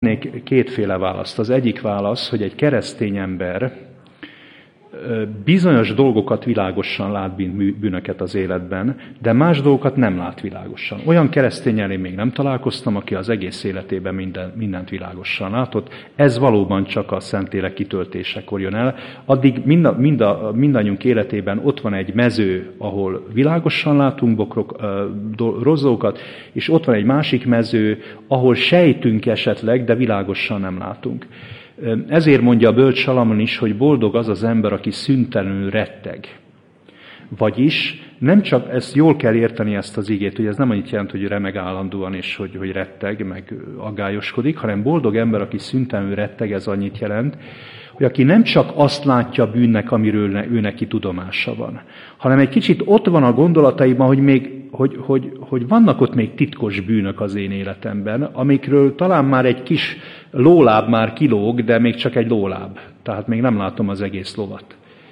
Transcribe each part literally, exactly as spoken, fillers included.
adnék kétféle választ. Az egyik válasz, hogy egy keresztény ember bizonyos dolgokat világosan lát, bűnöket az életben, de más dolgokat nem lát világosan. Olyan keresztényen én még nem találkoztam, aki az egész életében minden, mindent világosan látott. Ez valóban csak a Szentlélek kitöltésekor jön el. Addig mind a, mind a, mindannyiunk életében ott van egy mező, ahol világosan látunk bokrok, rozzókat, és ott van egy másik mező, ahol sejtünk esetleg, de világosan nem látunk. Ezért mondja a bölcs Salamon is, hogy boldog az az ember, aki szüntelenül retteg. Vagyis nem csak, ezt jól kell érteni ezt az igét, hogy ez nem annyit jelent, hogy remeg állandóan és hogy, hogy retteg, meg aggályoskodik, hanem boldog ember, aki szüntelenül retteg, ez annyit jelent, hogy aki nem csak azt látja bűnnek, amiről ő neki tudomása van, hanem egy kicsit ott van a gondolataiban, hogy, még, hogy, hogy, hogy vannak ott még titkos bűnök az én életemben, amikről talán már egy kis lóláb már kilóg, de még csak egy lóláb. Tehát még nem látom az egész lovat.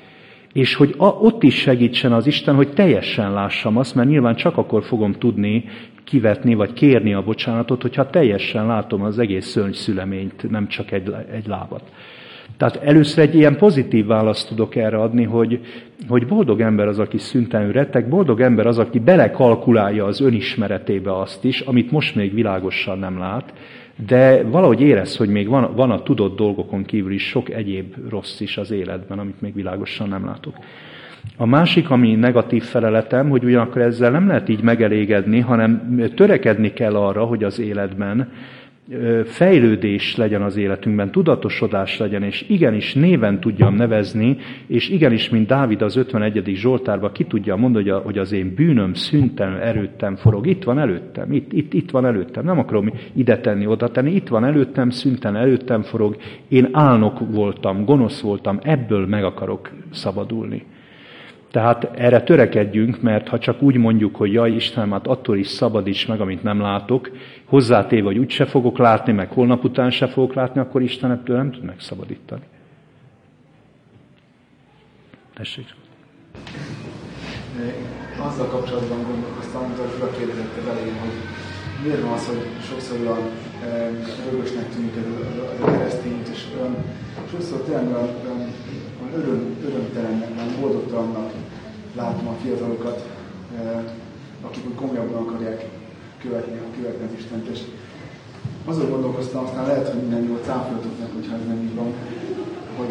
És hogy a, ott is segítsen az Isten, hogy teljesen lássam azt, mert nyilván csak akkor fogom tudni kivetni, vagy kérni a bocsánatot, hogyha teljesen látom az egész szörnyszüleményt, nem csak egy, egy lábat. Tehát először egy ilyen pozitív választ tudok erre adni, hogy, hogy boldog ember az, aki szüntelenül retteg, boldog ember az, aki belekalkulálja az önismeretébe azt is, amit most még világosan nem lát, de valahogy érez, hogy még van, van a tudott dolgokon kívül is sok egyéb rossz is az életben, amit még világosan nem látok. A másik, ami negatív feleletem, hogy ugyanakkor ezzel nem lehet így megelégedni, hanem törekedni kell arra, hogy az életben fejlődés legyen az életünkben, tudatosodás legyen, és igenis néven tudjam nevezni, és igenis, mint Dávid az ötvenegyedik Zsoltárban ki tudja mondani, hogy az én bűnöm szüntelenül előttem forog. Itt van előttem, itt, itt, itt van előttem. Nem akarom ide tenni, oda tenni. Itt van előttem, szüntelenül előttem forog. Én álnok voltam, gonosz voltam, ebből meg akarok szabadulni. Tehát erre törekedjünk, mert ha csak úgy mondjuk, hogy jaj, Istenem, hát attól is szabadíts meg, amit nem látok, hozzátéve, hogy úgyse fogok látni, meg holnap után se fogok látni, akkor Isten ettől nem tud megszabadítani. Tessék. Azzal kapcsolatban gondolkoztam, amit a Gyula kérdezett az elején, hogy miért van az, hogy sokszor olyan rögösnek tűnik ez a keresztényt, és olyan, sokszor tényleg olyan, olyan öröm, örömtelennek, olyan boldogtalannak látom a fiatalokat, akik úgy komolyabban akarják követni, követni az Istent. És azon gondolkoztam, aztán lehet, hogy minden jól cáfoltoknak, hogyha ez nem így van, hogy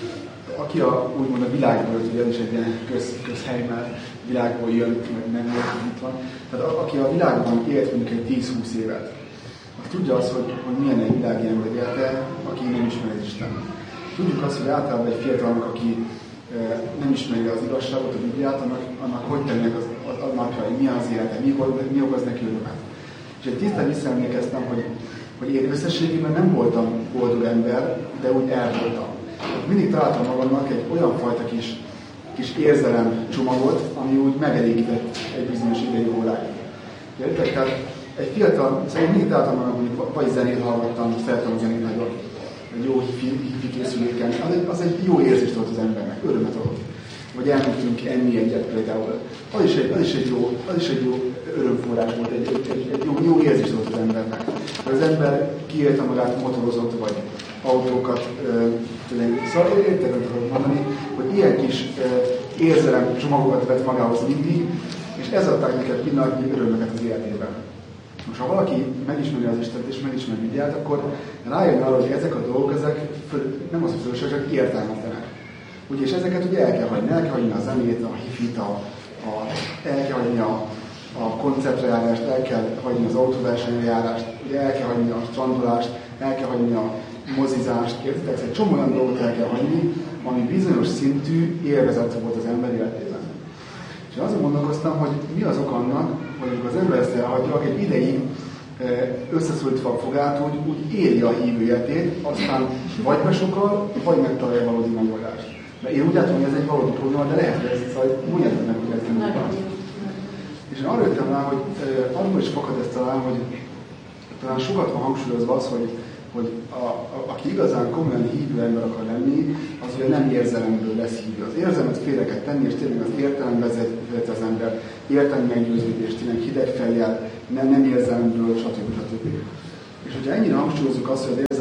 aki a, úgymond a világból, ugye ez is egy ilyen köz, közhely, már világból jön, meg nem jön, hogy itt van. Tehát a, aki a világban élt mondjuk egy tíz-húsz évet, az tudja azt, hogy, hogy milyen egy világi ember élte, aki nem ismeri Isten. Tudjuk azt, hogy általában egy fiatalnak, aki e, nem ismeri az igazságot, a Bibliát, annak, annak hogy tennek az, az, az napjai, mi az élete, mi, mi okoz neki örömet. És egy tisztán visszaemlékeztem, hogy, hogy én összességében nem voltam boldog ember, de úgy el voltam. Mindig találtam magamnak egy olyan fajta kis, kis érzelem csomagot, ami úgy megelégített egy bizonyos idejű óráig. Értek? Tehát egy fiatal, szóval mindig találtam magam, hogy vagy zenét hallgattam, szeretem a zenét nagyon, egy jó hifi készüléken. Az egy, az egy jó érzést volt az embernek, örömet adott. Vagy elmentünk enni egyet például. Az is egy, az is egy, jó, az is egy jó örömforrás volt, egy, egy, egy, egy jó, jó érzést volt az embernek. Az ember kiélte magát, motorozott, vagy autókat, tényleg. Szóval érted, amit akarok mondani, hogy ilyen kis érzelem csomagokat vett magához mindig, és ez adták neked pillanatnyi örömöket az életében. Most ha valaki megismeri az Istent és megismeri Bibliát, akkor rájön arra, hogy ezek a dolgok, ezek föl, nem az, hogy fölöslegesek, csak értelmetlenek. Ugye, és ezeket ugye el kell hagyni, el kell hagyni a zenét, a hifit, a, a, el kell hagyni a, a koncertrejárást, el kell hagyni az autóversenyjárást, ugye el kell hagyni a strandolást, el kell hagyni a mozizást, értitek? Egy csomó olyan dolgot el kell hagyni, ami bizonyos szintű élvezet volt az ember életében. És én azon gondolkoztam, hogy mi az ok annak, hogy amikor az ember ezt elhagyja, egy ideig összeszorítva a fogát, úgy, úgy éli a hívő életét, aztán vagy besokal, vagy megtalálja valódi megoldást. De én úgy látom, hogy ez egy valódi probléma, de lehet, hogy ez, szóval mondjátok meg, hogy ez nem van. És én arra jöttem rá, hogy arról is fakad ezt talán, hogy talán sokat van hangsúlyozva az, hogy hogy a, a, aki igazán komolyan hívő ember akar lenni, az ugye nem érzelemből lesz hívő. Az érzelmet félre kell tenni, és tényleg az értelem vezet, vezet az ember, értelmi meggyőződést, tényleg hideg fejjel, nem, nem érzelemből, stb. stb. És hogyha ennyire hangsúlyozzuk azt, hogy az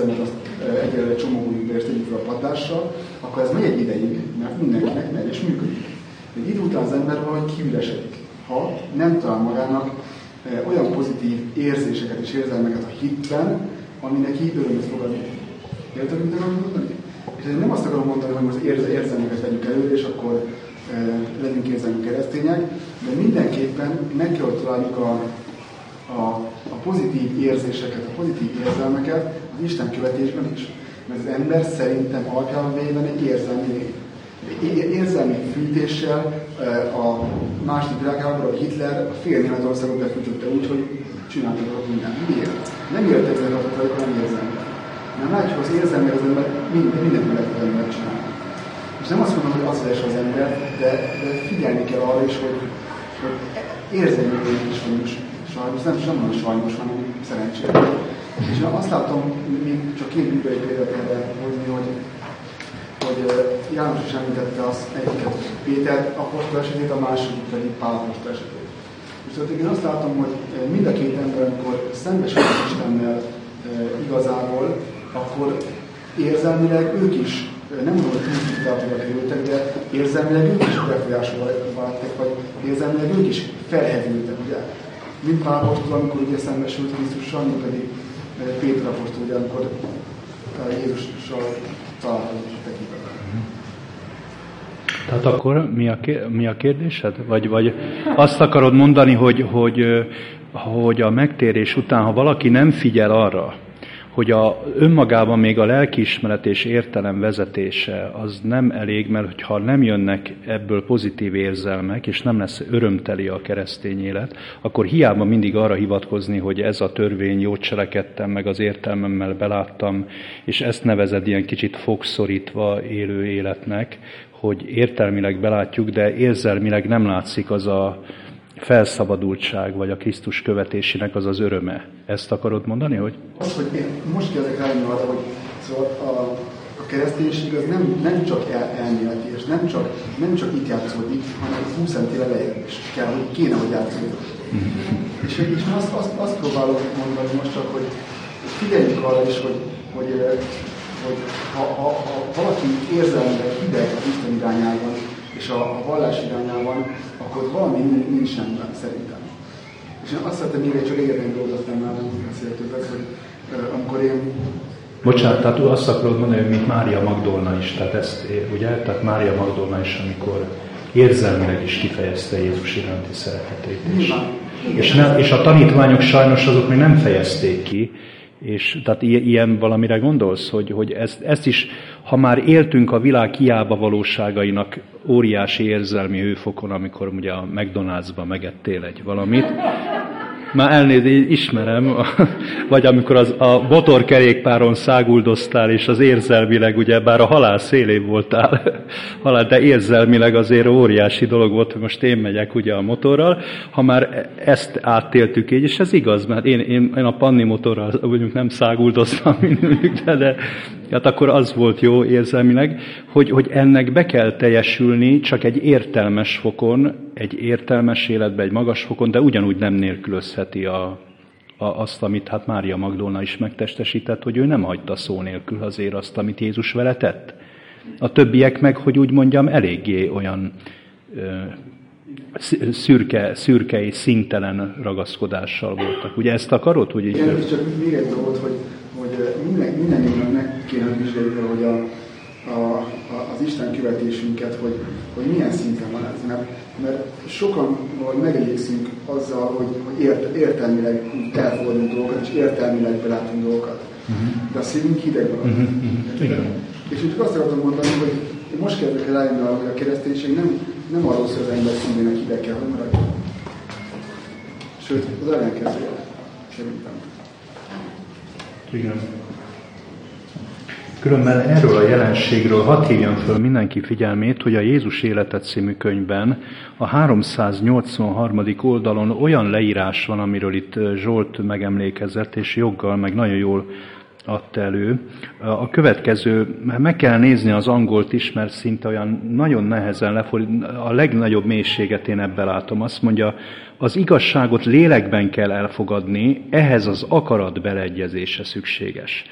belőle csomagoljuk be, és tegyük fel a padlásra, akkor ez megy egy ideig, mert mindenkinek megy és működik. Egy idő után az ember valahogy kiüresedik, ha nem talál magának e, olyan pozitív érzéseket és érzelmeket a hitben, ami neki örömöt fog adni. Érted, mit akarom mondani? És nem azt akarom mondani, hogy most érze, érzelmeket vegyük elő, és akkor e, legyünk érzelmű keresztények, de mindenképpen meg kell, hogy találjuk a, a, a pozitív érzéseket, a pozitív érzelmeket az Isten követésben is. Mert az ember szerintem alapjában véve egy érzelmi lény. Érzelmi fűtéssel a második világháború, a Hitler a fél Németországot befűtötte úgy, hogy csináltak mindent. Miért? Nem értek adatokat, hanem érzelmi. Nem látjuk az érzelmi az ember minden, mindent meg lehet ember csinálni. És nem azt mondom, hogy az lesz az ember, de, de figyelni kell arra is, hogy, hogy érzelmi lény is vagyunk. Sajnos, nem, nem van sajnos, hanem szerencsére. És azt látom, még csak két bibliai példát erre hozni, hogy hogy János is említette azt egyiket, Péter apostol esetét, a második pedig Pál apostol esetét. És tehát én azt látom, hogy mind a két ember, amikor szembesül Istennel igazából, akkor érzelmileg ők is, nem mondom, hogy túlszítálatokat kerültek, de érzelmileg ők is befolyásolva váltak, vagy érzelmileg ők is felhevültek, ugye? Mint Pál apostol, amikor ugye szembesült Krisztussal, mint pedig Péter apostol, ugye, amikor Jézussal találkozott tekintetben. Tehát akkor mi a, mi a kérdésed? Vagy, vagy azt akarod mondani, hogy, hogy, hogy a megtérés után, ha valaki nem figyel arra, hogy a, önmagában még a lelkiismeret és értelem vezetése az nem elég, mert ha nem jönnek ebből pozitív érzelmek, és nem lesz örömteli a keresztény élet, akkor hiába mindig arra hivatkozni, hogy ez a törvény, jót cselekedtem, meg az értelmemmel beláttam, és ezt nevezed ilyen kicsit fogszorítva élő életnek, hogy értelmileg belátjuk, de érzelmileg nem látszik az a felszabadultság, vagy a Krisztus követésének az az öröme. Ezt akarod mondani, hogy? Az, hogy én most kérdezek rá arra, hogy szóval a, a kereszténység az nem, nem csak el, elméleti, és nem csak, nem csak itt játszódik, hanem húsz centire lejjebb is kell, hogy kéne, hogy játszódik. és, és azt, azt, azt próbálok mondani most csak, hogy figyeljünk arra is, hogy, hogy, hogy ha, ha, ha valaki érzelmileg hideg az Isten irányában, és a, a vallás irányában, akkor valami nincs rendben, szerintem. És én azt szeretném még csak egyetlen dolgot, aztán már nem beszéltőtek, hogy uh, amikor én... Bocsánat, tehát azt akarod mondani, hogy mint Mária Magdolna is, tehát ezt, ugye? Tehát Mária Magdolna is, amikor érzelmileg is kifejezte Jézus iránti szeretetét. És, és, ne, és a tanítványok sajnos azok még nem fejezték ki, és tehát ilyen valamire gondolsz, hogy, hogy ezt, ezt is, ha már éltünk a világ hiába valóságainak óriási érzelmi hőfokon, amikor ugye a McDonald'sban megettél egy valamit, már elnézést, ismerem, vagy amikor az, a motorkerékpáron száguldoztál, és az érzelmileg, ugye bár a halál szélén voltál, halál, de érzelmileg azért óriási dolog volt, hogy most én megyek ugye a motorral, ha már ezt áttéltük így, és ez igaz, mert én, én, én a Panni motorral mondjuk nem száguldoztam, de, de hát akkor az volt jó érzelmileg, hogy, hogy ennek be kell teljesülni csak egy értelmes fokon, egy értelmes életben, egy magas fokon, de ugyanúgy nem nélkülözheti a, a, azt, amit hát Mária Magdolna is megtestesített, hogy ő nem hagyta szó nélkül azért azt, amit Jézus vele tett. A többiek meg, hogy úgy mondjam, eléggé olyan ö, szürke, szürke és színtelen ragaszkodással voltak. Ugye ezt akarod? Hogy így... Igen, csak még egy dolgot, hogy, hogy minden, mindannyiunknak meg kéne vizsgáljuk, hogy a, a, az Isten követésünket, hogy, hogy milyen szinten van ez. Mert, mert sokan megelégszünk azzal, hogy, hogy ért, értelmileg elfogadunk dolgokat, és értelmileg belátunk dolgokat. Uh-huh. De a szívünk hideg van. Uh-huh. És úgy azt akartam mondani, hogy én most kezdek el rájönni arra, hogy a kereszténység nem, nem arról szól, hogy az ember szívének hideg kell, hogy maradjon. Sőt, az ellenkezője. Szerintem. Igen. Különben erről a jelenségről hadd hívjam föl mindenki figyelmét, hogy a Jézus Élete című könyvben a háromszáznyolcvanharmadik oldalon olyan leírás van, amiről itt Zsolt megemlékezett, és joggal, meg nagyon jól adta elő. A következő, meg kell nézni az angolt is, mert szinte olyan nagyon nehezen lefordít, a legnagyobb mélységet én ebben látom. Azt mondja, az igazságot lélekben kell elfogadni, ehhez az akarat beleegyezése szükséges.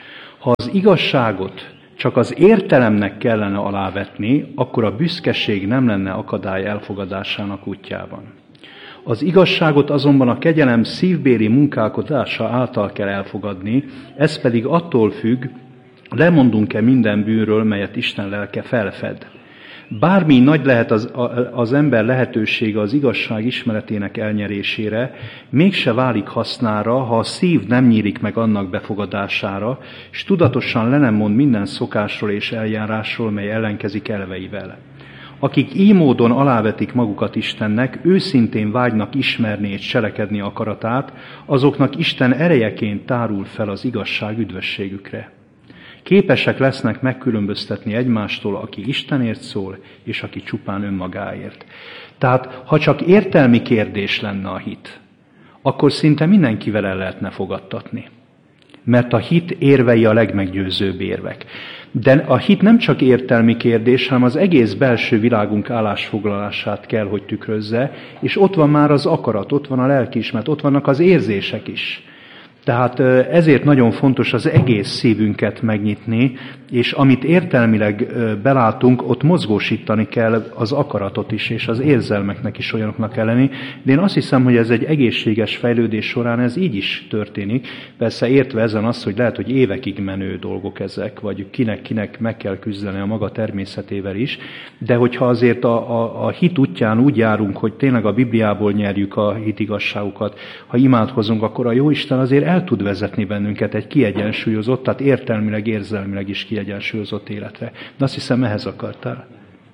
Ha az igazságot csak az értelemnek kellene alávetni, akkor a büszkeség nem lenne akadály elfogadásának útjában. Az igazságot azonban a kegyelem szívbéli munkálkodása által kell elfogadni, ez pedig attól függ, lemondunk-e minden bűnről, melyet Isten lelke felfed. Bármi nagy lehet az, az ember lehetősége az igazság ismeretének elnyerésére, mégse válik hasznára, ha a szív nem nyílik meg annak befogadására, és tudatosan le nem mond minden szokásról és eljárásról, mely ellenkezik elveivel. Akik így módon alávetik magukat Istennek, őszintén vágynak ismerni és cselekedni akaratát, azoknak Isten erejeként tárul fel az igazság üdvösségükre. Képesek lesznek megkülönböztetni egymástól, aki Istenért szól, és aki csupán önmagáért. Tehát, ha csak értelmi kérdés lenne a hit, akkor szinte mindenkivel el lehetne fogadtatni. Mert a hit érvei a legmeggyőzőbb érvek. De a hit nem csak értelmi kérdés, hanem az egész belső világunk állásfoglalását kell, hogy tükrözze, és ott van már az akarat, ott van a lelkiismeret, ott vannak az érzések is. Tehát ezért nagyon fontos az egész szívünket megnyitni, és amit értelmileg belátunk, ott mozgósítani kell az akaratot is, és az érzelmeknek is olyanoknak kell lenni. De én azt hiszem, hogy ez egy egészséges fejlődés során ez így is történik. Persze értve ezen azt, hogy lehet, hogy évekig menő dolgok ezek, vagy kinek-kinek meg kell küzdeni a maga természetével is, de hogyha azért a, a, a hit útján úgy járunk, hogy tényleg a Bibliából nyerjük a hitigazságukat, ha imádkozunk, akkor a Jóisten azért el tud vezetni bennünket egy kiegyensúlyozott, tehát értelmileg, érzelmileg is kiegyensúlyozott életre. De azt hiszem, ehhez akartál.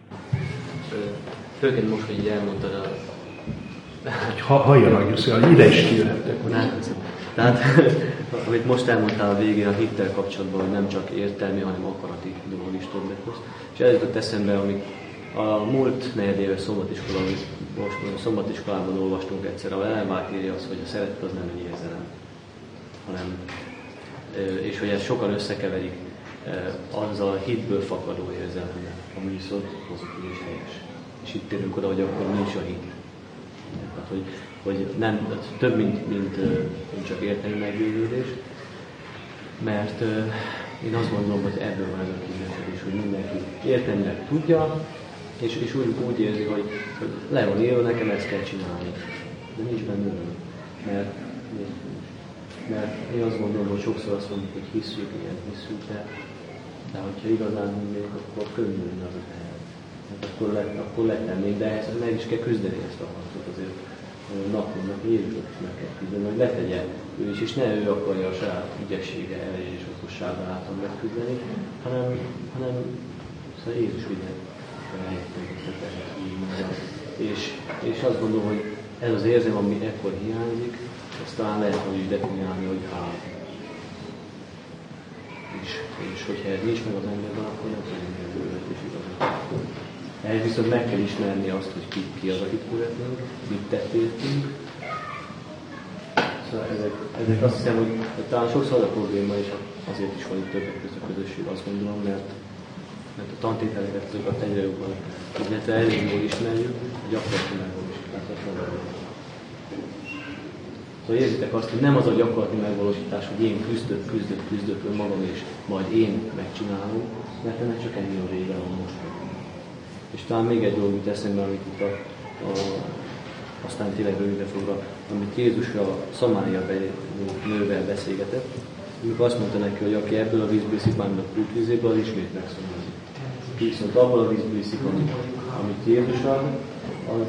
Főként most, hogy így elmondtad a... Ha, halljanak, Jussi, hogy ide is kijöhettek. Tehát, amit most elmondtál a végén a hittel kapcsolatban, hogy nem csak értelmi, hanem akarati dolog is többek közt. És ez jutott eszembe, amit a múlt negyedéves szombatiskolában, szombatiskolában olvastunk egyszer, ahol elvált írja azt, hogy a szeretet az nem egy érzelem, hanem, és hogy ezt sokan összekeverik azzal a hitből fakadó érzelemmel, ami viszont pozitív és helyes. És itt térünk oda, hogy akkor nincs a hit. Tehát, hogy, hogy nem, több, mint, mint, mint csak értelmi meggyőződés, mert én azt gondolom, hogy ebből van ez a kimenesedés, hogy mindenki értelmileg tudja, és, és úgy, úgy érzi, hogy, hogy le van írva, nekem ezt kell csinálni. De nincs benne öröm. Mert, mert én azt gondolom, hogy sokszor azt mondjuk, hogy hiszük, ilyen hiszük, de, de hogyha igazán mondjuk, akkor könnyű lenne az a helyet. Hát akkor, le, akkor letennénk, de ehhez meg is kell küzdeni ezt a harcot azért. Napon, nap évről is meg kell küzdeni, hogy letegye ő is, és ne ő akarja a saját ügyessége, ereje és okossága által megküzdeni, hanem, hanem szóval Jézus vigyen és, és azt gondolom, hogy ez az érzem, ami ekkor hiányzik, ezt talán lehet úgy definiálni, hogy hála. És, és hogyha ez nincs meg az emberben, akkor nem tudjuk ez őlet és igazat. Ehhez viszont meg kell ismerni azt, hogy ki, ki az, akit követünk, mit tett értünk. Szóval ezek, ezek azt hiszem, hogy, hogy talán sokszor az a probléma, és azért is van itt többek között a közösség, azt gondolom, mert, mert a tantételeket azokat egyre jobban, illetve elég jól ismerjük, hogy gyakorlati megvalósításra feladatot. Szóval érzitek azt, hogy nem az a gyakorlati megvalósítás, hogy én küzdök, küzdök, küzdök önmagam, és majd én megcsinálom, mert ennek csak ennyi a vége van most. És talán még egy dolog jut eszembe, amit itt a, a, aztán tényleg rövidre fogra, amit Jézus a Szamária nővel beszélgetett, amikor azt mondta neki, hogy aki ebből a vízből iszik, mármint a kútvizéből, az ismét megszomjazik. Viszont abból a vízből iszik, amit, amit Jézus ad, az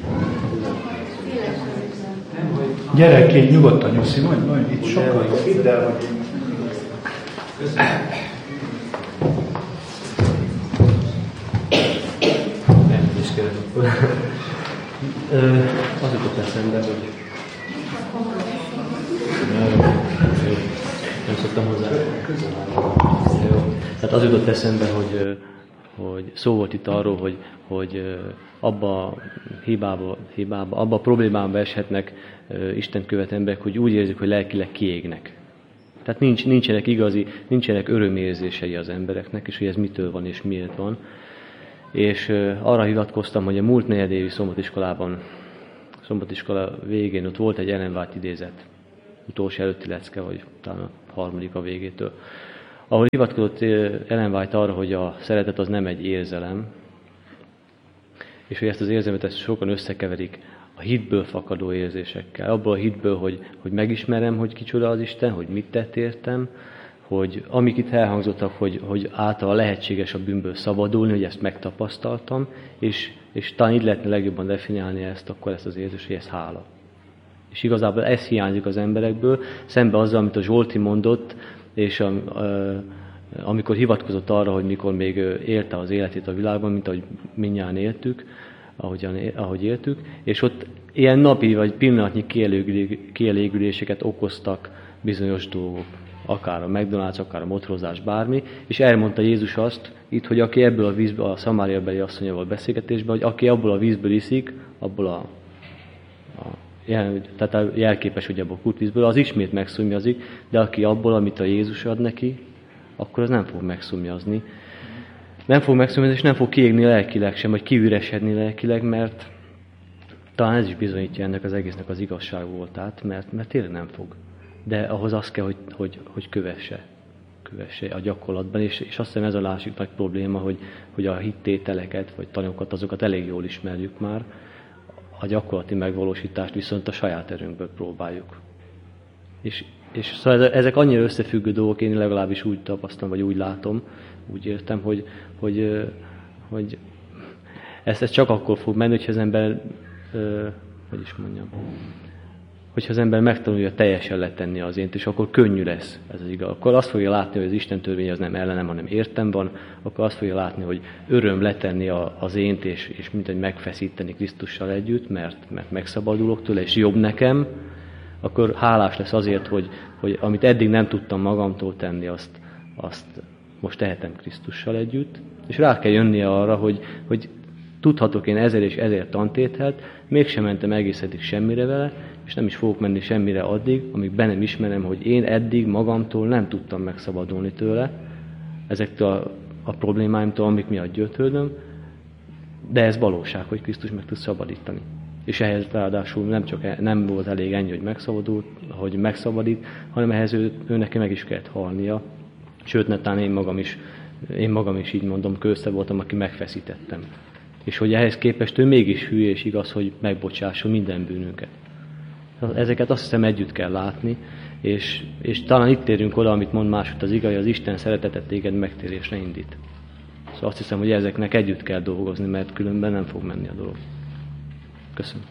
nem. Gyerekként nyugodtan, Nyuszi, mondj, mondj, itt sokkal jobb, hidd el, hogy... Az jutott eszembe, hogy nem szoktam hozzá. Tehát az jutott eszembe, hogy, hogy szó volt itt arról, hogy, hogy abba a hibába, hibába, abba a problémába eshetnek Isten követ emberek, hogy úgy érzik, hogy lelkileg kiégnek. Tehát nincs, nincsenek igazi, nincsenek örömérzései az embereknek, és hogy ez mitől van és miért van. És arra hivatkoztam, hogy a múlt negyedévi szombatiskolában, szombatiskola végén ott volt egy Ellen White idézet, utolsó előtti lecke, vagy talán a harmadik a végétől, ahol hivatkozott Ellen White arra, hogy a szeretet az nem egy érzelem, és hogy ezt az érzelmet ezt sokan összekeverik a hitből fakadó érzésekkel. Abból a hitből, hogy, hogy megismerem, hogy kicsoda az Isten, hogy mit tett értem, hogy amik itt elhangzottak, hogy, hogy által lehetséges a bűnből szabadulni, hogy ezt megtapasztaltam, és, és talán így lehetne legjobban definiálni ezt, akkor ezt az érzést, hogy ez hála. És igazából ez hiányzik az emberekből, szembe azzal, amit a Zsolti mondott, és a, a, amikor hivatkozott arra, hogy mikor még élte az életét a világban, mint ahogy mindjárt éltük, ahogyan, ahogy éltük, és ott ilyen napi vagy pillanatnyi kielégüléseket okoztak bizonyos dolgok, akár a McDonald's, akár a motorozás, bármi, és elmondta Jézus azt, itt, hogy aki ebből a vízből, a szamáriabeli asszonyával beszélgetésben, hogy aki abból a vízből iszik, abból a, a jel, tehát a jelképes, hogy abból a kurtvízből, az ismét megszomjazik, de aki abból, amit a Jézus ad neki, akkor az nem fog megszomjazni. Nem fog megszomjazni, és nem fog kiégni lelkileg sem, vagy kiüresedni lelkileg, mert talán ez is bizonyítja ennek az egésznek az igazság voltát, mert, mert tényleg nem fog. De ahhoz az kell, hogy, hogy, hogy kövesse, kövesse a gyakorlatban, és, és azt hiszem ez a másik nagy probléma, hogy, hogy a hittételeket, vagy tanúkat, azokat elég jól ismerjük már, a gyakorlati megvalósítást viszont a saját erőnkből próbáljuk. És, és szóval ezek annyira összefüggő dolgok, én legalábbis úgy tapasztalom, vagy úgy látom, úgy értem, hogy, hogy, hogy ez, ez csak akkor fog menni, hogyha az ember, hogy is mondjam, hogyha az ember megtanulja teljesen letenni az ént, és akkor könnyű lesz ez az igaz. Akkor azt fogja látni, hogy az Isten törvény az nem ellenem, hanem értem van, akkor azt fogja látni, hogy öröm letenni a, az ént, és, és mint hogy megfeszíteni Krisztussal együtt, mert, mert megszabadulok tőle, és jobb nekem, akkor hálás lesz azért, hogy, hogy amit eddig nem tudtam magamtól tenni, azt, azt most tehetem Krisztussal együtt, és rá kell jönnie arra, hogy, hogy tudhatok én ezer és ezer tantételt, mégsem mentem egész eddig semmire vele, és nem is fogok menni semmire addig, amíg be nem ismerem, hogy én eddig magamtól nem tudtam megszabadulni tőle, ezektől a, a problémáimtól, amik miatt gyötrődöm, de ez valóság, hogy Krisztus meg tud szabadítani. És ehhez ráadásul nem csak nem volt elég ennyi, hogy megszabadult, hogy megszabadít, hanem ehhez ő, ő neki meg is kellett halnia. Sőt, netán én magam is, én magam is így mondom, közte voltam, aki megfeszítettem. És hogy ehhez képest ő mégis hű és igaz, hogy megbocsásson minden bűnünket. Ezeket azt hiszem együtt kell látni, és, és talán itt térünk oda, amit mond máshogy az igaz, az Isten szeretetet téged megtérésre indít. Szóval azt hiszem, hogy ezeknek együtt kell dolgozni, mert különben nem fog menni a dolog. Köszönöm.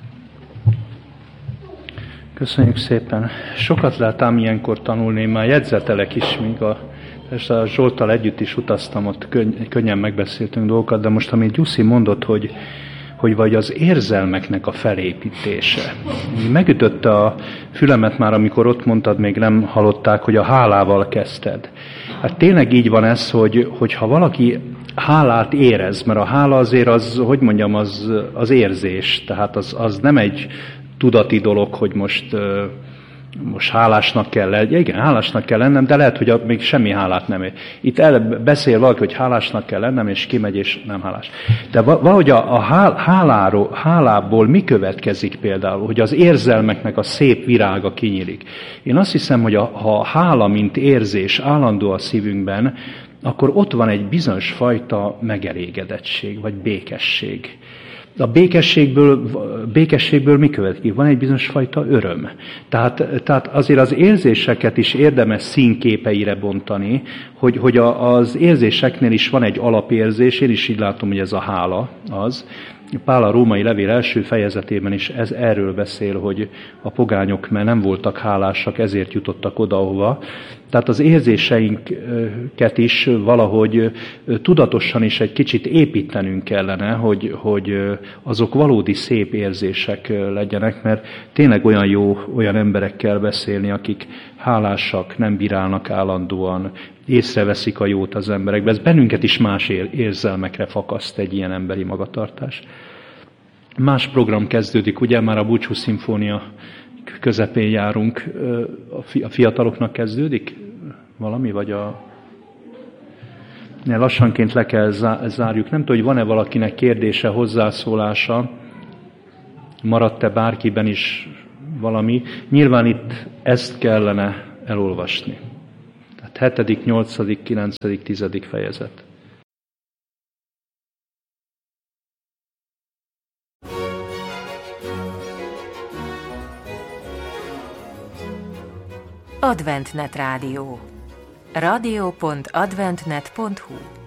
Köszönjük szépen. Sokat lehet ám ilyenkor tanulni, én már jegyzetelek is, míg a, a Zsolttal együtt is utaztam, ott könny- könnyen megbeszéltünk dolgokat, de most, amit Gyuszi mondott, hogy, hogy vagy az érzelmeknek a felépítése. Megütötte a fülemet már, amikor ott mondtad, még nem hallották, hogy a hálával kezdted. Hát tényleg így van ez, hogy, hogy ha valaki hálát érez, mert a hála azért az, hogy mondjam, az, az érzés, tehát az, az nem egy tudati dolog, hogy most, most hálásnak kell lenni. Igen, hálásnak kell lennem, de lehet, hogy még semmi hálát nem ér. Itt el beszél valaki, hogy hálásnak kell lennem, és kimegy, és nem hálás. De valahogy a, a háláról, hálából mi következik például, hogy az érzelmeknek a szép virága kinyílik. Én azt hiszem, hogy a, ha a hála, mint érzés állandó a szívünkben, akkor ott van egy bizonyos fajta megelégedettség, vagy békesség. A békességből, békességből mi következik? Van egy bizonyos fajta öröm. Tehát, tehát azért az érzéseket is érdemes színképeire bontani, hogy, hogy a, az érzéseknél is van egy alapérzés, én is így látom, hogy ez a hála az. Pál a római levél első fejezetében is ez erről beszél, hogy a pogányok, mert nem voltak hálásak, ezért jutottak oda, ahova. Tehát az érzéseinket is valahogy tudatosan is egy kicsit építenünk kellene, hogy, hogy azok valódi szép érzések legyenek, mert tényleg olyan jó olyan emberekkel beszélni, akik hálásak, nem bírálnak állandóan, észreveszik a jót az emberekben. Ez bennünket is más érzelmekre fakaszt egy ilyen emberi magatartás. Más program kezdődik, ugye már a Búcsú szimfónia közepén járunk. A fiataloknak kezdődik valami, vagy a... Ne, lassanként le kell zárjuk. Nem tudom, hogy van-e valakinek kérdése, hozzászólása, maradt-e bárkiben is valami. Nyilván itt ezt kellene elolvasni. Tehát hetedik, nyolcadik, kilencedik, tizedik fejezet. AdventNet Rádió. rádió pont adventnet pont hu